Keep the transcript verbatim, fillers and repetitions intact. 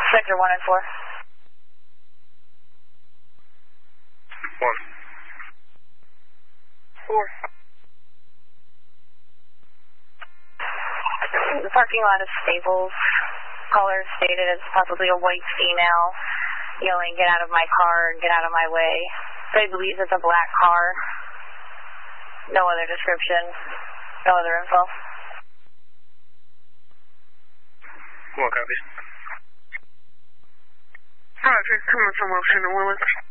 Sector one and four. One. Four. The parking lot is Staples. Caller stated as possibly a white female yelling, "Get out of my car, get out of my way." They believe it's a black car. No other description. No other info. One copy. Roger, coming from Wilson and Willis.